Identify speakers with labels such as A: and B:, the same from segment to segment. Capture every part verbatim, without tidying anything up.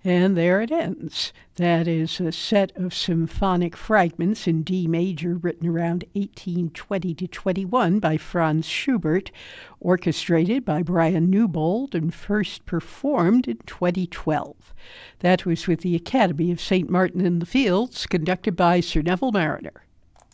A: And there it ends. That is a set of symphonic fragments in D major written around eighteen twenty to twenty-one by Franz Schubert, orchestrated by Brian Newbold and first performed in twenty twelve. That was with the Academy of Saint Martin in the Fields, conducted by Sir Neville Marriner.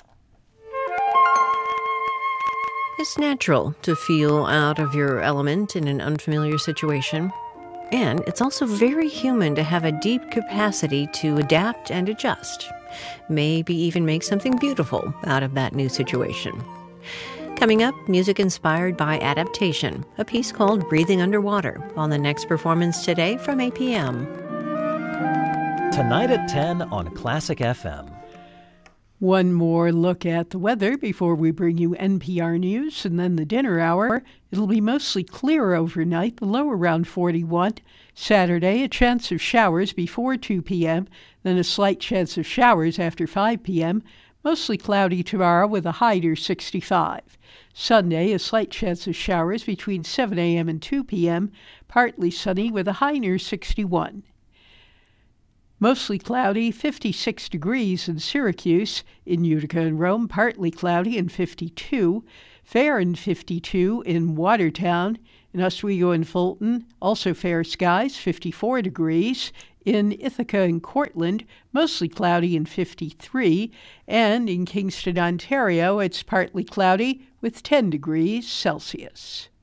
B: It's natural to feel out of your element in an unfamiliar situation. And it's also very human to have a deep capacity to adapt and adjust. Maybe even make something beautiful out of that new situation. Coming up, music inspired by adaptation, a piece called Breathing Underwater, on the next performance today from eight p.m.
C: Tonight at ten on Classic F M.
A: One more look at the weather before we bring you N P R News and then the dinner hour. It'll be mostly clear overnight, the low around forty-one. Saturday, a chance of showers before two p.m., then a slight chance of showers after five p.m. Mostly cloudy tomorrow with a high near sixty-five. Sunday, a slight chance of showers between seven a.m. and two p.m., partly sunny with a high near sixty-one. Mostly cloudy, fifty-six degrees in Syracuse. In Utica and Rome, partly cloudy and fifty-two. Fair and fifty-two in Watertown. In Oswego and Fulton, also fair skies, fifty-four degrees. In Ithaca and Cortland, mostly cloudy and fifty-three. And in Kingston, Ontario, it's partly cloudy with ten degrees Celsius.